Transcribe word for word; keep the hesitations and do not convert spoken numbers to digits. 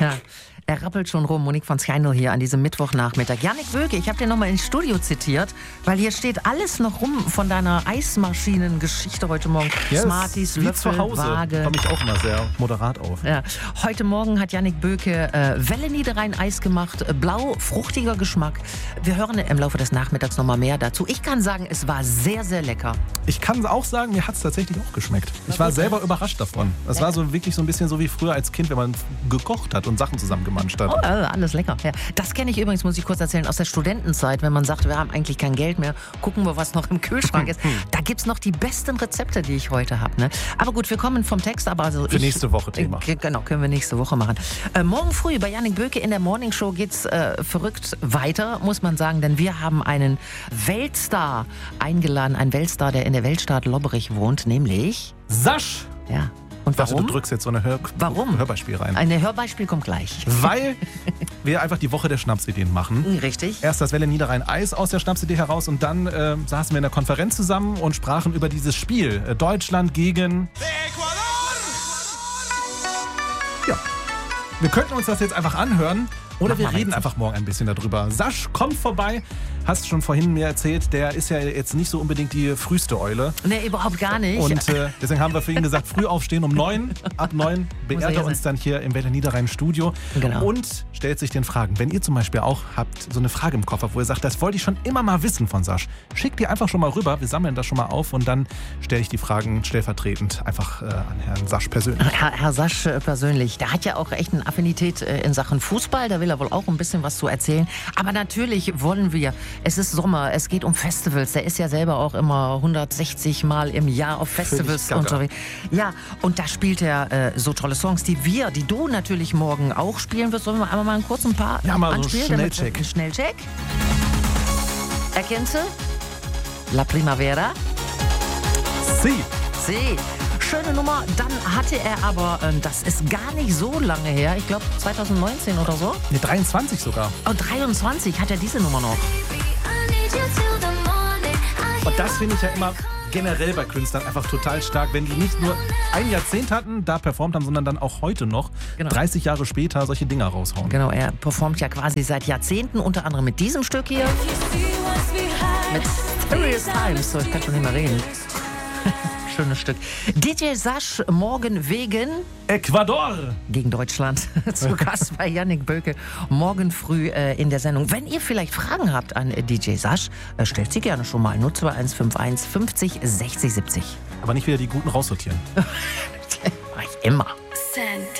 Ja. Er rappelt schon rum, Monique von Scheinl hier an diesem Mittwochnachmittag. Jannik Böke, ich habe dir nochmal ins Studio zitiert, weil hier steht alles noch rum von deiner Eismaschinen-Geschichte heute Morgen. Ja, Smarties, wie Löffel, zu Hause. Waage. Komme ich auch immer sehr moderat auf. Ja. Heute Morgen hat Jannik Böke äh, Welle Niederrhein Eis gemacht, äh, blau, fruchtiger Geschmack. Wir hören im Laufe des Nachmittags nochmal mehr dazu. Ich kann sagen, es war sehr, sehr lecker. Ich kann auch sagen, mir hat es tatsächlich auch geschmeckt. Ich war selber überrascht davon. Es war so wirklich so ein bisschen so wie früher als Kind, wenn man gekocht hat und Sachen zusammen gemanscht hat. Oh, äh, alles lecker. Ja. Das kenne ich übrigens, muss ich kurz erzählen, aus der Studentenzeit, wenn man sagt, wir haben eigentlich kein Geld mehr, gucken wir, was noch im Kühlschrank ist. Da gibt es noch die besten Rezepte, die ich heute habe. Ne? Aber gut, wir kommen vom Text, aber also Für ich, nächste Woche Thema. Äh, genau, können wir nächste Woche machen. Äh, morgen früh bei Jannik Böke in der Morning Show geht's äh, verrückt weiter, muss man sagen, denn wir haben einen Weltstar eingeladen, einen Weltstar, der in der Weltstadt Lobberich wohnt, nämlich Sasch! Ja. Und Dachte, warum? du drückst jetzt so eine Hör Warum? Hörbeispiel rein. Ein Hörbeispiel kommt gleich. Weil wir einfach die Woche der Schnapsideen machen. Richtig. Erst das Welle Niederrhein Eis aus der Schnapsidee heraus und dann äh, saßen wir in der Konferenz zusammen und sprachen über dieses Spiel. Äh, Deutschland gegen Ecuador! Ja. Wir könnten uns das jetzt einfach anhören oder Mach wir mal reden jetzt. einfach morgen ein bisschen darüber. Sasch, kommt vorbei. Hast schon vorhin mir erzählt, der ist ja jetzt nicht so unbedingt die früheste Eule. Nee, überhaupt gar nicht. Und äh, deswegen haben wir für ihn gesagt, früh aufstehen um neun. Ab neun beehrt er er uns dann hier im Welle Niederrhein Studio. Genau. Und stellt sich den Fragen. Wenn ihr zum Beispiel auch habt so eine Frage im Kopf habt, wo ihr sagt, das wollte ich schon immer mal wissen von Sasch, schickt die einfach schon mal rüber. Wir sammeln das schon mal auf und dann stelle ich die Fragen stellvertretend einfach äh, an Herrn Sasch persönlich. Herr, Herr Sasch äh, persönlich, der hat ja auch echt eine Affinität äh, in Sachen Fußball. Da will er wohl auch ein bisschen was zu erzählen. Aber natürlich wollen wir, es ist Sommer, es geht um Festivals. Der ist ja selber auch immer hundertsechzig Mal im Jahr auf Festivals Völlig gaga. unterwegs. Ja, und da spielt er äh, so tolle Songs, die wir, die du natürlich morgen auch spielen wirst. Sollen wir einmal mal einen kurzen Paar Ja, mal so anspielen? Schnellcheck. Damit- Schnellcheck. Erkennst du? La Primavera. Sie! See. Schöne Nummer. Dann hatte er aber, ähm, das ist gar nicht so lange her, ich glaube zwanzig neunzehn oder so. Ne, dreiundzwanzig sogar. Und dreiundzwanzig hat er diese Nummer noch. Und das finde ich ja immer generell bei Künstlern einfach total stark, wenn die nicht nur ein Jahrzehnt hatten, da performt haben, sondern dann auch heute noch, Genau. dreißig Jahre später, solche Dinger raushauen. Genau, er performt ja quasi seit Jahrzehnten, unter anderem mit diesem Stück hier. Mit Serious Times. So, ich kann schon nicht mehr reden. Schönes Stück. D J Sasch morgen wegen Ecuador! gegen Deutschland zu Gast bei Jannik Böke morgen früh äh, in der Sendung. Wenn ihr vielleicht Fragen habt an äh, D J Sasch, äh, stellt sie gerne schon mal null zwei eins fünf eins fünfzig sechzig siebzig. Aber nicht wieder die Guten raussortieren. Mach ich immer. Sandy.